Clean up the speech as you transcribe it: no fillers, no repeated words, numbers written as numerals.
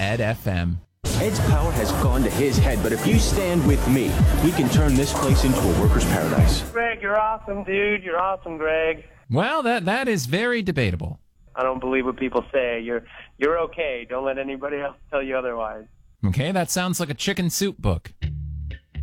Ed FM. Ed's power has gone to his head, but if you stand with me, we can turn this place into a worker's paradise. Greg, you're awesome, dude. You're awesome, Greg. Well, that is very debatable. I don't believe what people say. You're okay. Don't let anybody else tell you otherwise. Okay, that sounds like a chicken soup book.